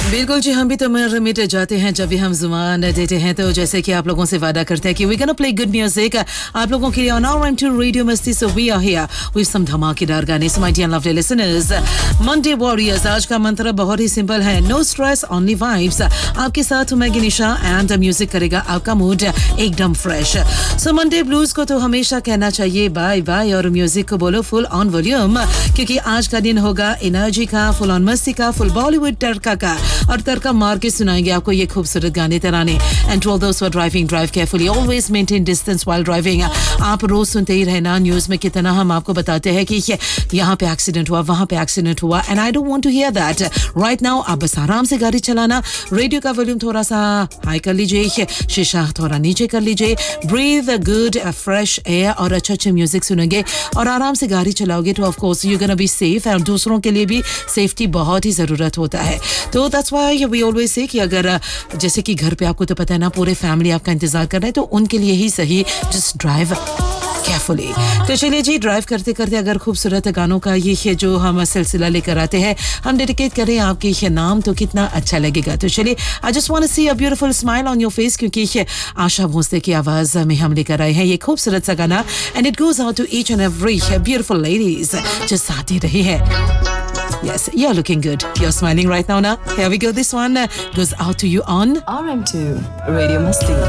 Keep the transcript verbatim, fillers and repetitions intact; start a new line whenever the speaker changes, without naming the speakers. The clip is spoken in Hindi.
बिल्कुल जी, हम भी तो मर मिट जाते हैं जब भी हम जुबान देते हैं। तो जैसे कि आप लोगों से वादा करते हैं कि we gonna play good music आप लोगों के लिए on our aim to radio मस्ती। So we are here with some धमाकेदार गाने। So my dear lovely listeners, Monday warriors, आज का मंत्र बहुत ही सिंपल है, नो स्ट्रेस ओनली वाइब्स। आपके साथ हूं मैं गिनिशा एंड म्यूजिक करेगा आपका मूड एकदम फ्रेश। सो मंडे ब्लूज को तो हमेशा कहना चाहिए बाय बाय और म्यूजिक को बोलो फुल ऑन वॉल्यूम, क्योंकि आज का दिन होगा एनर्जी का, फुल ऑन मस्ती का, फुल बॉलीवुड तड़का का, और तड़का मार के सुनाएंगे आपको ये खूबसूरत गाने तराने। And to all those who are driving, drive carefully, always maintain distance while driving. आप रोज सुनते ही रहना न्यूज में कितना हम आपको बताते हैं कि यहाँ पे एक्सीडेंट हुआ, वहां पे एक्सीडेंट हुआ, and I don't want to here that right now. आप बस आराम से गाड़ी चलाना, रेडियो का वॉल्यूम थोड़ा सा हाई कर लीजिए, शीशा थोड़ा नीचे कर लीजिए, ब्रीथ गुड फ्रेश एयर और अच्छे अच्छे म्यूजिक सुनेंगे और आराम से गाड़ी चलाओगे तो of course you gonna be safe, और दूसरों के लिए भी सेफ्टी बहुत ही जरूरत होता है। तो that's why we always say कि अगर जैसे कि घर पे आपको तो पता है ना, पूरे फैमिली आपका इंतजार कर रहे हैं, तो उनके लिए ही सही जस्ट ड्राइव केयरफुली। तो चलिए जी, ड्राइव करते करते अगर खूबसूरत गानों का ये है जो हम सिलसिला लेकर आते हैं, हम डेडिकेट करें आपके ये नाम, तो कितना अच्छा लगेगा। तो चलिए, I just want to C a beautiful smile on your face, क्योंकि ये आशा भोसले की आवाज में हम लेकर आए हैं ये खूबसूरत सा गाना, and it goes out to each and every beautiful ladies जो साथ ही रही है। Yes, you're looking good. You're smiling right now, na? Here we go. This one uh, goes out to you on
R M two Radio Masti.